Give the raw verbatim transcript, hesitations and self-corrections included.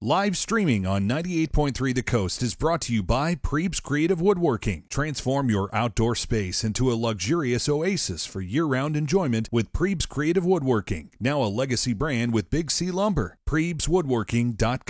Live streaming on ninety-eight point three The Coast is brought to you by Prebes Creative Woodworking. Transform your outdoor space into a luxurious oasis for year-round enjoyment with Prebes Creative Woodworking, now a legacy brand with Big C Lumber. Prebes Woodworking dot com